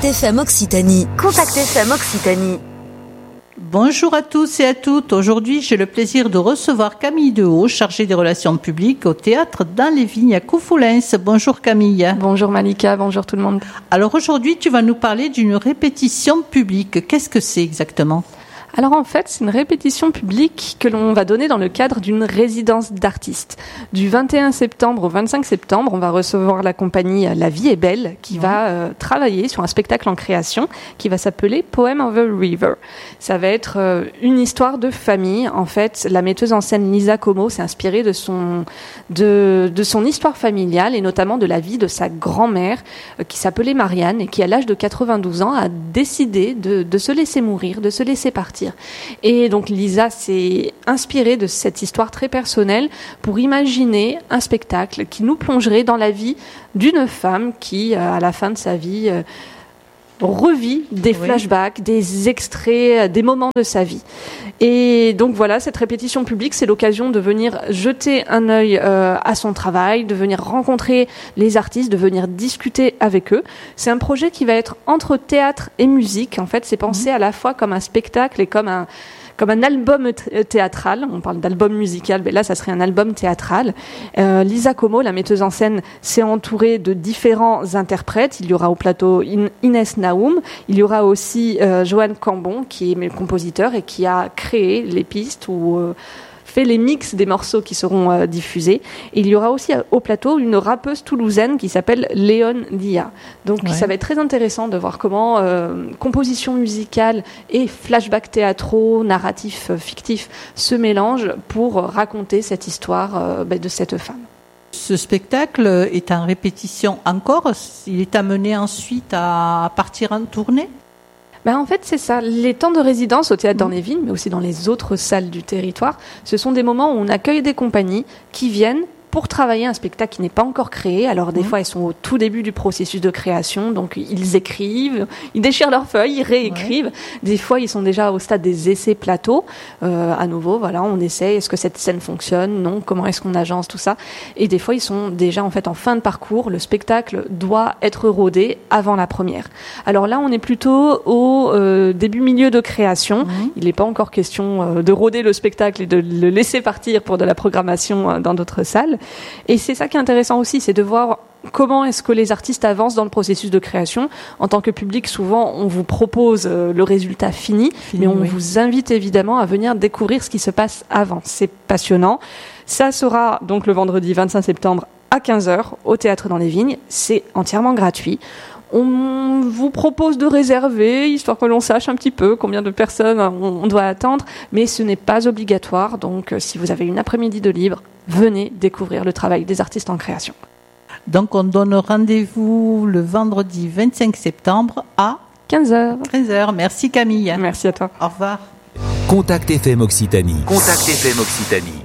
Contact FM Occitanie. Contact FM Occitanie. Bonjour à tous et à toutes. Aujourd'hui, j'ai le plaisir de recevoir Camille Dehaut, chargée des relations publiques au théâtre dans les Vignes à Coufoulins. Bonjour Camille. Bonjour Malika, bonjour tout le monde. Alors aujourd'hui, tu vas nous parler d'une répétition publique. Qu'est-ce que c'est exactement ? Alors en fait, c'est une répétition publique que l'on va donner dans le cadre d'une résidence d'artistes. Du 21 septembre au 25 septembre, on va recevoir la compagnie La Vie est Belle qui va travailler sur un spectacle en création qui va s'appeler Poem of a River. Ça va être une histoire de famille. En fait, la metteuse en scène Lisa Como s'est inspirée de son histoire familiale et notamment de la vie de sa grand-mère qui s'appelait Marianne et qui à l'âge de 92 ans a décidé de se laisser mourir, de se laisser partir. Et donc Lisa s'est inspirée de cette histoire très personnelle pour imaginer un spectacle qui nous plongerait dans la vie d'une femme qui, à la fin de sa vie, revit des flashbacks, des extraits, des moments de sa vie. Et donc voilà, cette répétition publique, c'est l'occasion de venir jeter un œil à son travail, de venir rencontrer les artistes, de venir discuter avec eux. C'est un projet qui va être entre théâtre et musique. En fait, c'est pensé à la fois comme un spectacle et comme un album théâtral. On parle d'album musical, mais là, ça serait un album théâtral. Lisa Como, la metteuse en scène, s'est entourée de différents interprètes. Il y aura au plateau Inès Naoum. Il y aura aussi Joanne Cambon, qui est compositeur et qui a créé les pistes ou fait les mix des morceaux qui seront diffusés. Et il y aura aussi au plateau une rappeuse toulousaine qui s'appelle Léon Dia. Donc ça va être très intéressant de voir comment composition musicale et flashbacks théâtraux, narratifs fictifs se mélangent pour raconter cette histoire de cette femme. Ce spectacle est en répétition encore. Il est amené ensuite à partir en tournée ? En fait, c'est ça. Les temps de résidence au théâtre dans les Vignes, mais aussi dans les autres salles du territoire, ce sont des moments où on accueille des compagnies qui viennent pour travailler un spectacle qui n'est pas encore créé. Alors des fois, ils sont au tout début du processus de création, donc ils écrivent, ils déchirent leurs feuilles, ils réécrivent. Des fois, ils sont déjà au stade des essais plateaux. À nouveau, voilà, on essaie, est-ce que cette scène fonctionne ? Non, comment est-ce qu'on agence tout ça ? Et des fois, ils sont déjà en fait en fin de parcours. Le spectacle doit être rodé avant la première. Alors là, on est plutôt au début-milieu de création. Il n'est pas encore question de roder le spectacle et de le laisser partir pour de la programmation dans d'autres salles. Et c'est ça qui est intéressant aussi, c'est de voir comment est-ce que les artistes avancent dans le processus de création. En tant que public, souvent, on vous propose le résultat fini, mais on vous invite évidemment à venir découvrir ce qui se passe avant. C'est passionnant. Ça sera donc le vendredi 25 septembre à 15h au Théâtre dans les Vignes. C'est entièrement gratuit. On vous propose de réserver, histoire que l'on sache un petit peu combien de personnes on doit attendre, mais ce n'est pas obligatoire. Donc, si vous avez une après-midi de libre, venez découvrir le travail des artistes en création. Donc, on donne rendez-vous le vendredi 25 septembre à 15h. 15h. Merci Camille. Merci à toi. Au revoir. Contact FM Occitanie. Contact FM Occitanie.